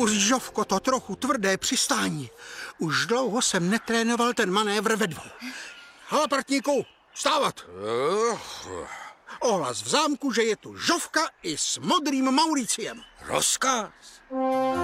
Pust, Žovko, to trochu tvrdé přistání. Už dlouho jsem netrénoval ten manévr ve dvou. Hala, partníku, vstávat! Ohlas v zámku, že je tu Žovka i s modrým Mauriciem. Rozkaz?